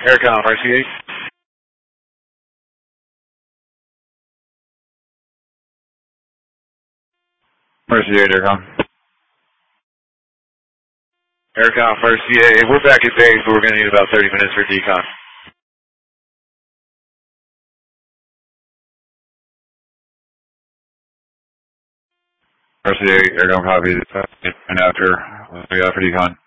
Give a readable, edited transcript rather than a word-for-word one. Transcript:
Aircom, RCA. RCA, Aircom. Aircom, RCA. We're back at base, but we're going to need about 30 minutes for decon. RCA, Aircom copy. And after, we got for decon.